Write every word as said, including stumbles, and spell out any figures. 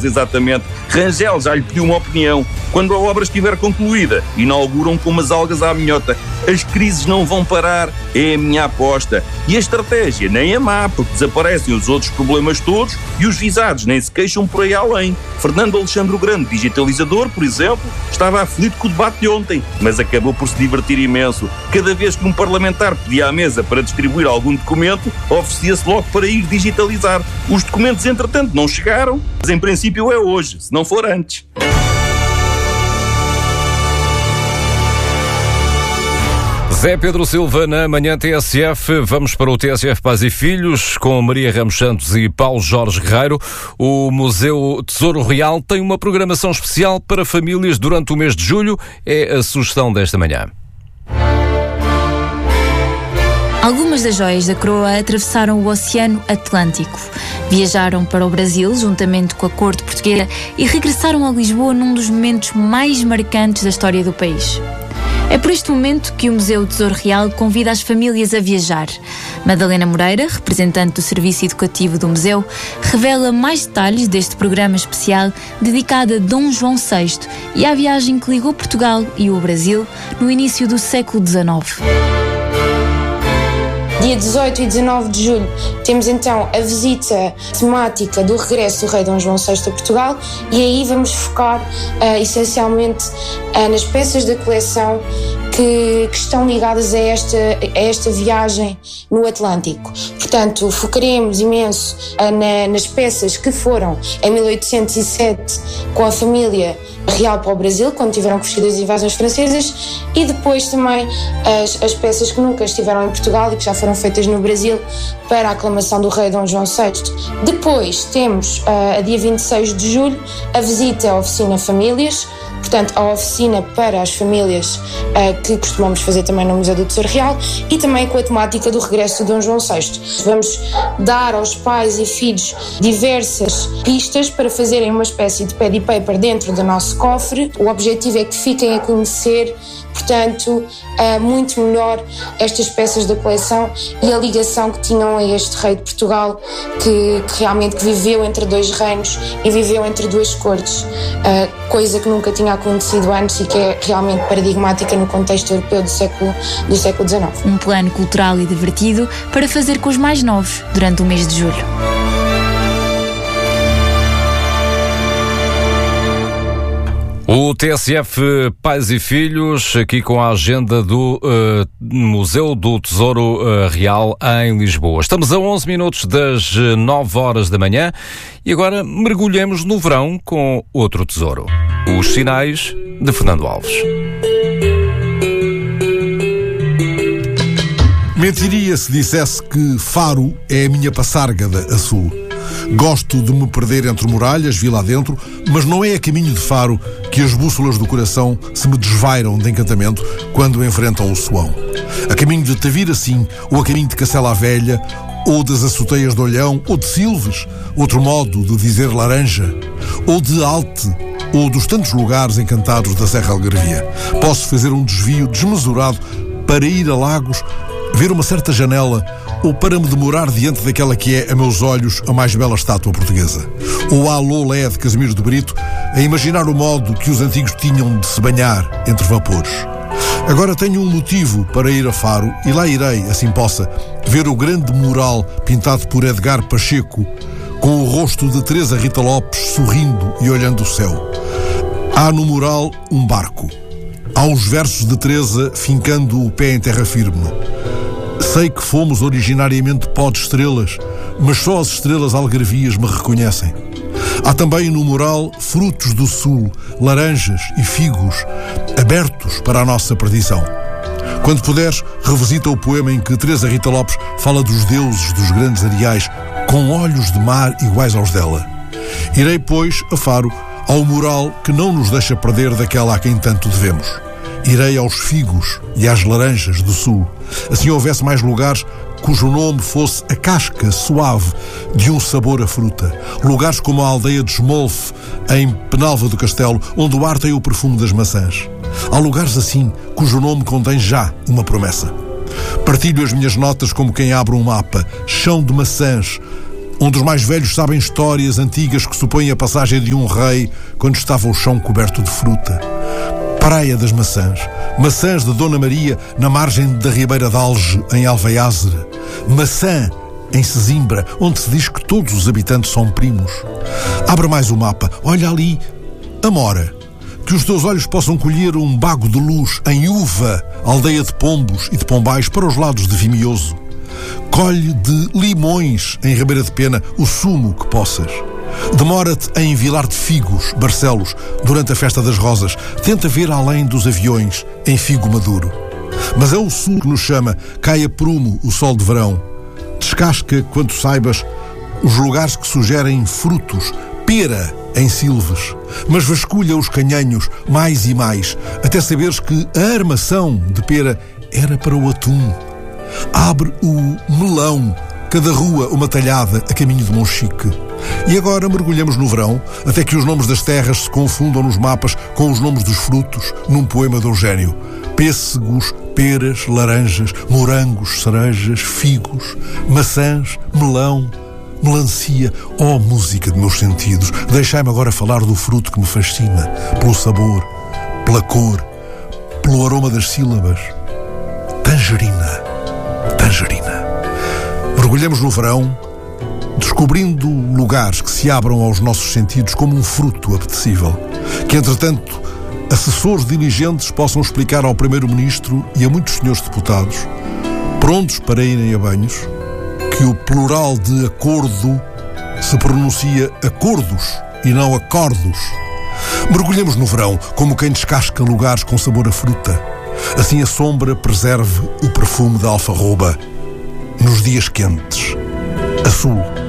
Rangel exatamente. Rangel já lhe pediu uma opinião. Quando a obra estiver concluída, inauguram com umas algas à minhota. As crises não vão parar, é a minha aposta. E a estratégia nem é má, porque desaparecem os outros problemas todos e os visados nem se queixam por aí além. Fernando Alexandre o Grande, digitalizador, por exemplo, estava aflito com o debate de ontem, mas acabou por se divertir imenso. Cada vez que um parlamentar pedia à mesa para distribuir algum documento, oferecia-se logo para ir digitalizar. Os documentos, entretanto, não chegaram, mas em princípio é hoje, se não for antes. Zé Pedro Silva na Manhã T S F. Vamos para o T S F Pais e Filhos com Maria Ramos Santos e Paulo Jorge Guerreiro. O Museu Tesouro Real tem uma programação especial para famílias durante o mês de julho. É a sugestão desta manhã. Algumas das joias da coroa atravessaram o Oceano Atlântico. Viajaram para o Brasil, juntamente com a corte portuguesa, e regressaram a Lisboa num dos momentos mais marcantes da história do país. É por este momento que o Museu Tesouro Real convida as famílias a viajar. Madalena Moreira, representante do Serviço Educativo do Museu, revela mais detalhes deste programa especial dedicado a Dom João sexto e à viagem que ligou Portugal e o Brasil no início do século dezenove. Dia dezoito e dezanove de julho temos então a visita temática do regresso do rei Dom João sexto a Portugal, e aí vamos focar uh, essencialmente uh, nas peças da coleção que, que estão ligadas a esta, a esta viagem no Atlântico. Portanto, focaremos imenso uh, na, nas peças que foram em mil oitocentos e sete com a família real para o Brasil, quando tiveram que fugir das invasões francesas, e depois também as, as peças que nunca estiveram em Portugal e que já foram feitas no Brasil para a aclamação do rei Dom João sexto. Depois temos, uh, a dia vinte e seis de julho, a visita à oficina Famílias, portanto a oficina para as famílias uh, que costumamos fazer também no Museu do Tesouro Real, e também com a temática do regresso de Dom João sexto. Vamos dar aos pais e filhos diversas pistas para fazerem uma espécie de pad e paper dentro do nosso cofre. O objetivo é que fiquem a conhecer, portanto, uh, muito melhor estas peças da coleção e a ligação que tinham a este rei de Portugal, que, que realmente que viveu entre dois reinos e viveu entre duas cortes, uh, coisa que nunca tinha acontecido antes e que é realmente paradigmática no contexto europeu do século, do século dezenove. Um plano cultural e divertido para fazer com os mais novos durante o mês de julho. O T S F Pais e Filhos, aqui com a agenda do uh, Museu do Tesouro uh, Real em Lisboa. Estamos a onze minutos das nove horas da manhã e agora mergulhemos no verão com outro tesouro. Os Sinais de Fernando Alves. Mentiria se dissesse que Faro é a minha passárgada a sul. Gosto de me perder entre muralhas, vi lá dentro, mas não é a caminho de Faro que as bússolas do coração se me desvairam de encantamento quando enfrentam o Soão. A caminho de Tavira, sim, ou a caminho de Cacela à Velha, ou das Açoteias de Olhão, ou de Silves, outro modo de dizer Laranja, ou de Alte, ou dos tantos lugares encantados da Serra Algarvia. Posso fazer um desvio desmesurado para ir a Lagos, ver uma certa janela, ou para me demorar diante daquela que é, a meus olhos, a mais bela estátua portuguesa. Ou a Lolé de Casimiro de Brito, a imaginar o modo que os antigos tinham de se banhar entre vapores. Agora tenho um motivo para ir a Faro, e lá irei, assim possa, ver o grande mural pintado por Edgar Pacheco, com o rosto de Teresa Rita Lopes sorrindo e olhando o céu. Há no mural um barco. Há os versos de Teresa fincando o pé em terra firme. Sei que fomos originariamente pó de estrelas, mas só as estrelas algarvias me reconhecem. Há também no mural frutos do sul, laranjas e figos, abertos para a nossa perdição. Quando puderes, revisita o poema em que Teresa Rita Lopes fala dos deuses dos grandes areais, com olhos de mar iguais aos dela. Irei, pois, a Faro, ao mural que não nos deixa perder daquela a quem tanto devemos. Irei aos figos e às laranjas do sul. Assim houvesse mais lugares cujo nome fosse a casca suave de um sabor a fruta. Lugares como a aldeia de Esmolfe, em Penalva do Castelo, onde o ar tem o perfume das maçãs. Há lugares assim cujo nome contém já uma promessa. Partilho as minhas notas como quem abre um mapa. Chão de maçãs, onde os mais velhos sabem histórias antigas que supõem a passagem de um rei quando estava o chão coberto de fruta. Praia das Maçãs. Maçãs de Dona Maria, na margem da Ribeira de Alge, em Alveiazere. Maçã, em Sesimbra, onde se diz que todos os habitantes são primos. Abre mais o mapa. Olha ali, Amora. Que os teus olhos possam colher um bago de luz em Uva, aldeia de Pombos e de Pombais, para os lados de Vimioso. Colhe de Limões, em Ribeira de Pena, o sumo que possas. Demora-te em Vilar de Figos, Barcelos, durante a Festa das Rosas. Tenta ver além dos aviões, em Figo Maduro. Mas é o sul que nos chama. Cai a prumo o sol de verão. Descasca, quanto saibas, os lugares que sugerem frutos. Pera, em Silves. Mas vasculha os canhanhos mais e mais, até saberes que a armação de pera era para o atum. Abre o melão, cada rua uma talhada a caminho de Monchique. E agora mergulhamos no verão, até que os nomes das terras se confundam nos mapas com os nomes dos frutos, num poema de Eugénio. Pêssegos, peras, laranjas, morangos, cerejas, figos, maçãs, melão, melancia. Oh, música de meus sentidos, deixai-me agora falar do fruto que me fascina, pelo sabor, pela cor, pelo aroma das sílabas. Tangerina, tangerina. Mergulhamos no verão, descobrindo lugares que se abram aos nossos sentidos como um fruto apetecível, que, entretanto, assessores diligentes possam explicar ao Primeiro-Ministro e a muitos senhores deputados, prontos para irem a banhos, que o plural de acordo se pronuncia acordos e não acordos. Mergulhemos no verão como quem descasca lugares com sabor a fruta. Assim a sombra preserve o perfume da alfarroba nos dias quentes. A sul.